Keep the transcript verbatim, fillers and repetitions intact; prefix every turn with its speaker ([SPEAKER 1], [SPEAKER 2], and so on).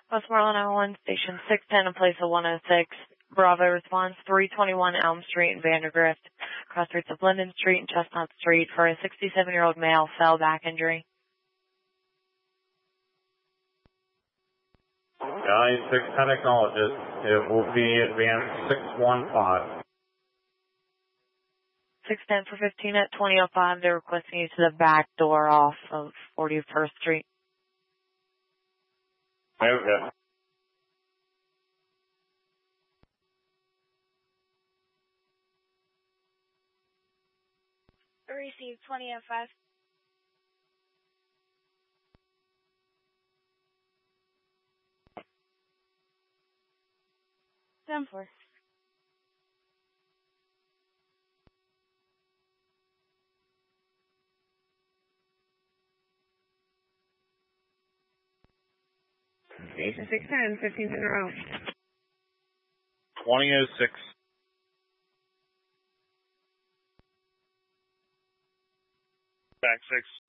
[SPEAKER 1] Westmoreland, nine one one, station six ten, in place of one oh six. Bravo responds three twenty-one Elm Street in Vandergrift, cross streets of Linden Street and Chestnut Street for a sixty-seven-year-old male fell back injury.
[SPEAKER 2] nine six ten acknowledges. It will be advanced six one five.
[SPEAKER 1] six ten for fifteen at twenty oh five. They're requesting you to the back door off of forty-first Street.
[SPEAKER 2] Okay.
[SPEAKER 3] Receive twenty oh five. ten four. Station six ten, fifteenth in a row.
[SPEAKER 2] twenty oh six.
[SPEAKER 4] Back six.